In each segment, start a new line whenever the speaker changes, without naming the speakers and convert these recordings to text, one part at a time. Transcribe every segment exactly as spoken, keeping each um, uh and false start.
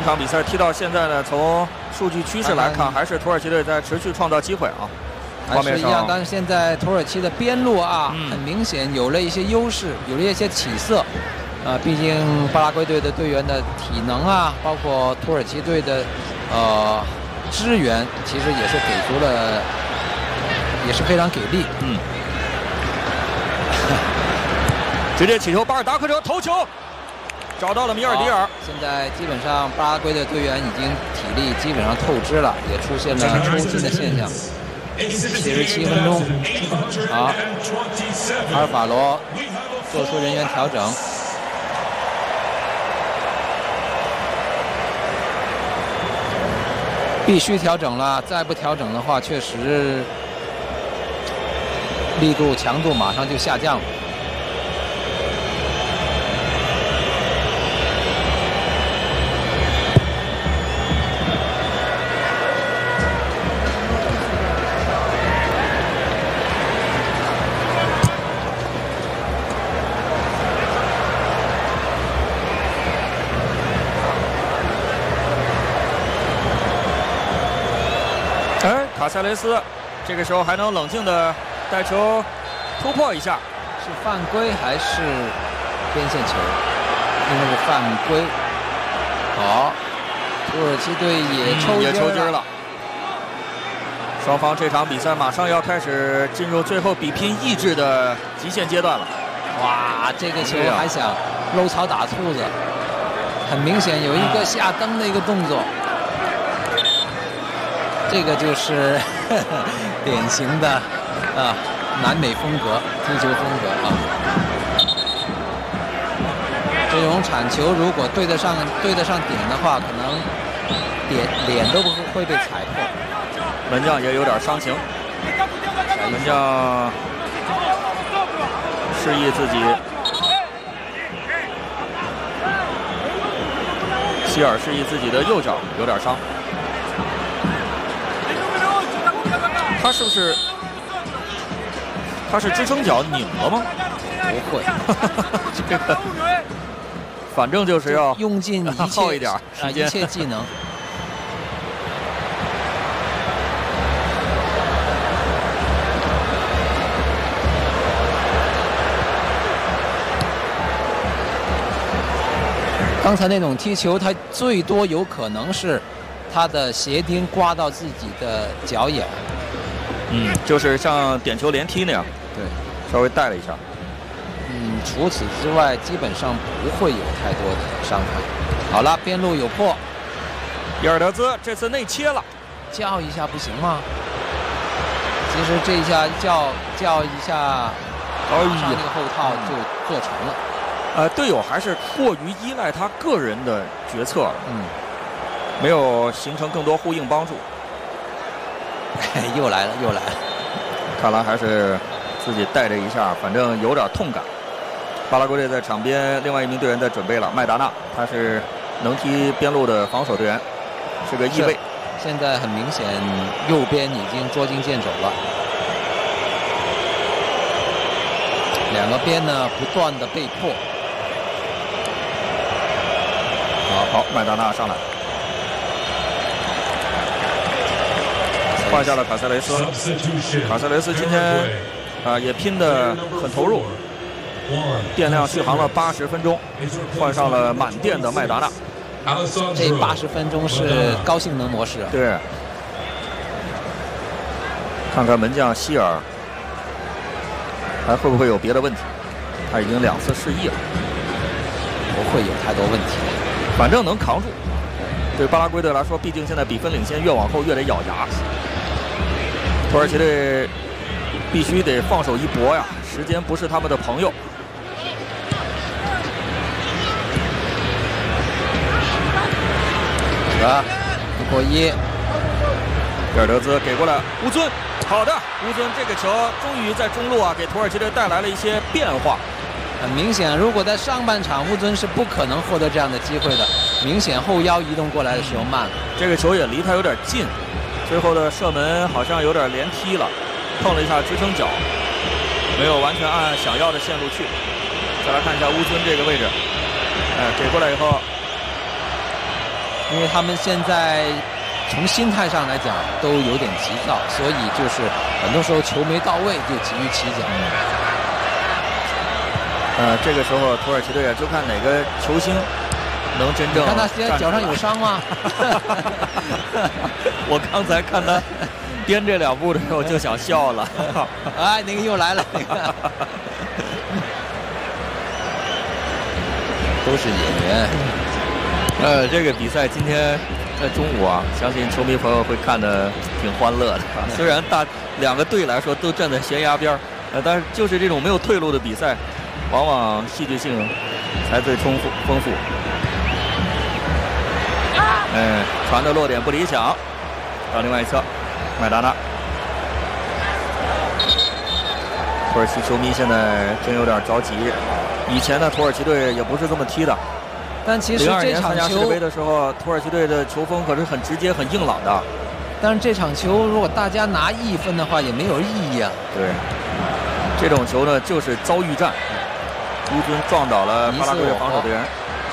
场比赛踢到现在呢，从数据趋势来看，还是土耳其队在持续创造机会啊。
还是一样，但是现在土耳其的边路啊，嗯、很明显有了一些优势，有了一些起色。啊、呃，毕竟巴拉圭队的队员的体能啊，包括土耳其队的呃支援，其实也是给足了，也是非常给力。
嗯。直接起球，巴尔达克球头球，找到了米尔迪尔。
现在基本上巴拉圭的队员已经体力基本上透支了，也出现了抽筋的现象。七十七分钟，好，阿尔法罗做出人员调整。必须调整了，再不调整的话，确实力度强度马上就下降了。
卡塞雷斯这个时候还能冷静地带球突破一下，
是犯规还是边线球？应该是犯规。好，土耳其队也抽
也抽筋了。双方这场比赛马上要开始进入最后比拼意志的极限阶段了。
哇，这个球还想搂草打兔子，很明显有一个下蹬的一个动作。这个就是呵呵典型的啊南美风格踢球风格啊。这种铲球如果对得上对得上点的话，可能点脸都不会被踩破。
门将也有点伤情，门将示意自己，希尔示意自己的右脚有点伤。他是不是？他是支撑脚拧了吗？
不会，
这个反正就是要
用尽一切
一点时间，
一切技能。刚才那种踢球，他最多有可能是他的鞋钉刮到自己的脚眼。
嗯，就是像点球连踢那样，
对，
稍微带了一下。
嗯，除此之外，基本上不会有太多的伤害。好了，边路有破，
伊尔德兹这次内切了，
叫一下不行吗？其实这一下叫叫一下，
哎呀，
那个后套就做成了。
呃，队友还是过于依赖他个人的决策了，
嗯，
没有形成更多呼应帮助。
又来了，又来了！
看来还是自己带着一下，反正有点痛感。巴拉圭队在场边，另外一名队员在准备了，麦达纳，他是能踢边路的防守队员，是个翼卫。
现在很明显，右边已经捉襟见肘了。两个边呢，不断的被迫。
好，好，麦达纳上来。换下了卡塞雷斯，卡塞雷斯今天啊、呃、也拼得很投入，电量续航了八十分钟，换上了满电的麦达纳。
这八十分钟是高性能模式啊。
对，看看门将希尔还会不会有别的问题？他已经两次失忆了，
不会有太多问题，
反正能扛住。对巴拉圭队来说，毕竟现在比分领先，越往后越得咬牙。土耳其队必须得放手一搏呀，时间不是他们的朋友。
啊，一过一，
比尔德兹给过来，乌尊，好的，乌尊这个球终于在中路啊，给土耳其队带来了一些变化。
很明显，如果在上半场，乌尊是不可能获得这样的机会的。明显后腰移动过来的时候慢了，
这个球也离他有点近。最后的射门好像有点连踢了，碰了一下支撑脚，没有完全按想要的线路去。再来看一下乌尊这个位置，哎，给过来以后，
因为他们现在从心态上来讲都有点急躁，所以就是很多时候球没到位就急于起脚。
呃，这个时候土耳其队啊，就看哪个球星能真正。
你看他现在脚上有伤吗？
我刚才看他颠这两步的时候就想笑了。
哎，那个又来了，那个都是演员。
呃，这个比赛今天在中午啊，相信球迷朋友会看得挺欢乐的。虽然大两个队来说都站在悬崖边儿，呃，但是就是这种没有退路的比赛，往往戏剧性才最丰富丰富。嗯，传的落点不理想，到另外一侧，麦达纳。土耳其球迷现在真有点着急。以前呢，土耳其队也不是这么踢的。
但其实这场球，
世界杯的时候，土耳其队的球风可是很直接、很硬朗的。
但是这场球如果大家拿一分的话，也没有意义啊。
对，这种球呢，就是遭遇战，乌尊撞倒了巴拉圭的防守队员。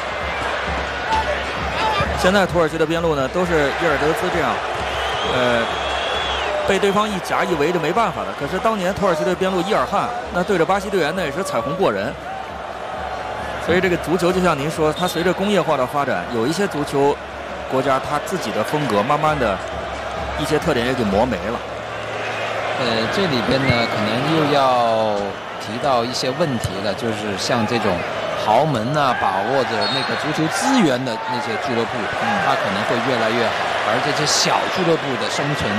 现在土耳其的边路呢，都是伊尔德兹这样，呃，被对方一夹一围就没办法了。可是当年土耳其队边路伊尔汗，那对着巴西队员那也是彩虹过人。所以这个足球就像您说，它随着工业化的发展，有一些足球国家它自己的风格，慢慢的一些特点也给磨没了。
呃，这里边呢，可能又要提到一些问题了，就是像这种豪门呐、啊，把握着那个足球资源的那些俱乐部，嗯，它可能会越来越好，而这些小俱乐部的生存